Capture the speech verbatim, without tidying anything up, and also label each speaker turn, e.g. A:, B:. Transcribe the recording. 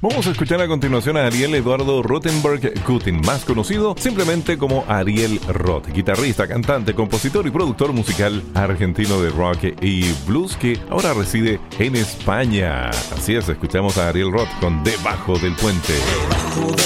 A: Vamos a escuchar a continuación a Ariel Eduardo Rothenberg-Kutin, más conocido simplemente como Ariel Roth, guitarrista, cantante, compositor y productor musical argentino de rock y blues que ahora reside en España. Así es, escuchamos a Ariel Roth con Debajo del Puente.